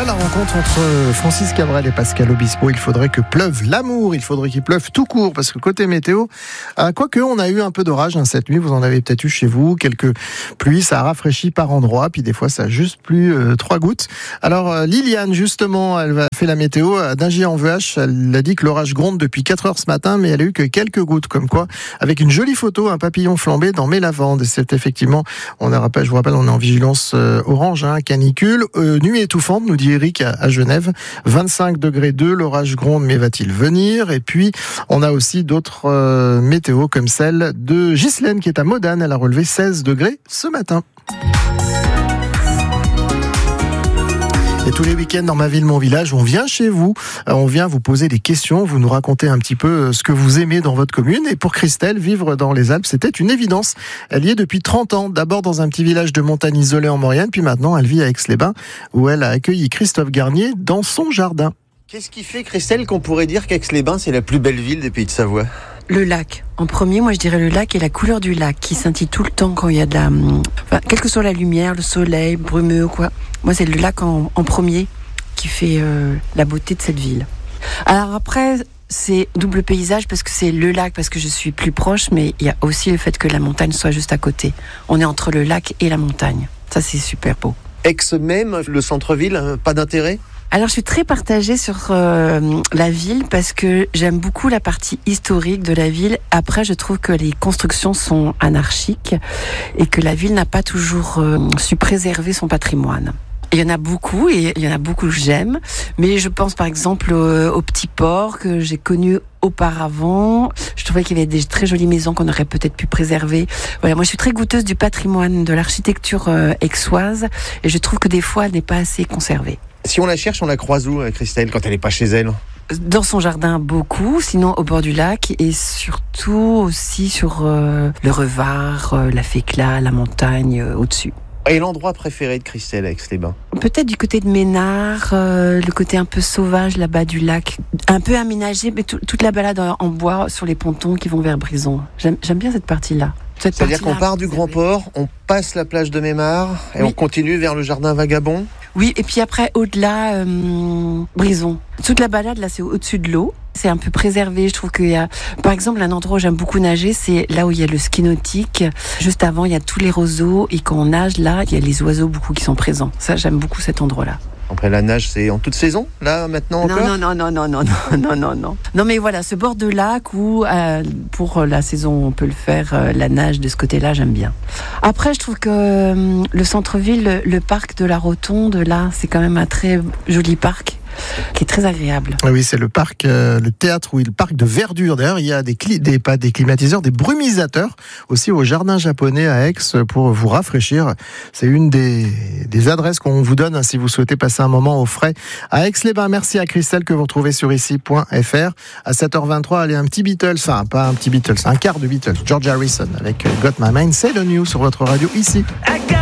Voilà la rencontre entre Francis Cabrel et Pascal Obispo. Il faudrait que pleuve l'amour, il faudrait qu'il pleuve tout court, parce que côté météo, quoique on a eu un peu d'orage cette nuit, vous en avez peut-être eu chez vous, quelques pluies, ça a rafraîchi par endroits, puis des fois ça a juste plu 3 gouttes. Alors Liliane, justement, elle va faire la météo à Dingy-en-Veache. Elle a dit que l'orage gronde depuis 4 heures ce matin, mais elle a eu que quelques gouttes, comme quoi, avec une jolie photo, un papillon flambé dans mes lavandes. Et c'est effectivement, je vous rappelle, on est en vigilance orange, canicule, nuit étouffante, nous dit Eric à Genève, 25 degrés 2, l'orage gronde, mais va-t-il venir? Et puis, on a aussi d'autres météos comme celle de Ghislaine qui est à Modane, elle a relevé 16 degrés ce matin. Et tous les week-ends dans Ma Ville, Mon Village, on vient chez vous, on vient vous poser des questions, vous nous racontez un petit peu ce que vous aimez dans votre commune. Et pour Christelle, vivre dans les Alpes, c'était une évidence. Elle y est depuis 30 ans, d'abord dans un petit village de montagne isolé en Maurienne, puis maintenant elle vit à Aix-les-Bains, où elle a accueilli Christophe Garnier dans son jardin. Qu'est-ce qui fait, Christelle, qu'on pourrait dire qu'Aix-les-Bains, c'est la plus belle ville des Pays de Savoie ? Le lac. En premier, moi je dirais le lac et la couleur du lac qui scintille tout le temps quand il y a de la... Enfin, quelle que soit la lumière, le soleil, brumeux ou quoi. Moi c'est le lac en premier qui fait la beauté de cette ville. Alors après, c'est double paysage parce que c'est le lac, parce que je suis plus proche, mais il y a aussi le fait que la montagne soit juste à côté. On est entre le lac et la montagne. Ça c'est super beau. Aix même, le centre-ville, pas d'intérêt ? Alors, je suis très partagée sur la ville parce que j'aime beaucoup la partie historique de la ville. Après, je trouve que les constructions sont anarchiques et que la ville n'a pas toujours su préserver son patrimoine. Il y en a beaucoup et il y en a beaucoup que j'aime. Mais je pense par exemple au Petit Port que j'ai connu auparavant. Je trouvais qu'il y avait des très jolies maisons qu'on aurait peut-être pu préserver. Voilà, moi je suis très goûteuse du patrimoine, de l'architecture aixoise et je trouve que des fois elle n'est pas assez conservée. Si on la cherche, on la croise où, Christelle, quand elle n'est pas chez elle ? Dans son jardin, beaucoup, sinon au bord du lac et surtout aussi sur le Revard, la Fécla, la montagne au-dessus. Et l'endroit préféré de Christelle à Aix-les-Bains ? Peut-être du côté de Ménard, le côté un peu sauvage là-bas du lac, un peu aménagé, mais toute la balade en bois sur les pontons qui vont vers Brison. J'aime bien cette partie-là. C'est-à-dire qu'on part du Grand Port, on passe la plage de Mémard et on continue vers le jardin Vagabond ? Oui, et puis après, au-delà, Brison. Toute la balade, là, c'est au-dessus de l'eau. C'est un peu préservé. Je trouve qu'il y a, par exemple, un endroit où j'aime beaucoup nager, c'est là où il y a le ski nautique. Juste avant, il y a tous les roseaux. Et quand on nage, là, il y a les oiseaux beaucoup qui sont présents. Ça, j'aime beaucoup cet endroit-là. Après, la nage, c'est en toute saison, là, maintenant encore ? Non. Non, mais voilà, ce bord de lac où, pour la saison, on peut le faire, la nage de ce côté-là, j'aime bien. Après, je trouve que le centre-ville, le parc de la Rotonde, là, c'est quand même un très joli parc qui est très agréable. Oui, c'est le parc, le théâtre, oui, le parc de verdure. D'ailleurs, il y a pas des climatiseurs, des brumisateurs aussi au jardin japonais à Aix pour vous rafraîchir. C'est une des adresses qu'on vous donne si vous souhaitez passer un moment au frais à Aix-les-Bains. Merci à Christelle que vous retrouvez sur ici.fr. À 7h23, allez, un petit Beatles, enfin pas un petit Beatles, un quart de Beatles, George Harrison avec Got My Mind, c'est le News sur votre radio ici.